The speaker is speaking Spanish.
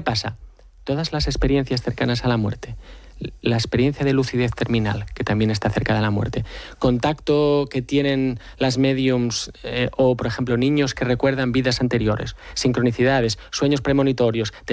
pasa? Todas las experiencias cercanas a la muerte, la experiencia de lucidez terminal, que también está cerca de la muerte, contacto que tienen las médiums o, por ejemplo, niños que recuerdan vidas anteriores, sincronicidades, sueños premonitorios,